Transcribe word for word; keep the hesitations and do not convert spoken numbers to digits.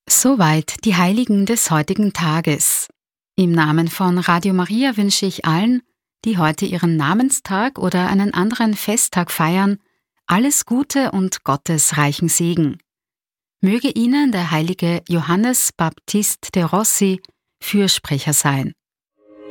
Soweit die Heiligen des heutigen Tages. Im Namen von Radio Maria wünsche ich allen, die heute ihren Namenstag oder einen anderen Festtag feiern, alles Gute und Gottes reichen Segen. Möge Ihnen der heilige Johannes Baptist de Rossi Fürsprecher sein.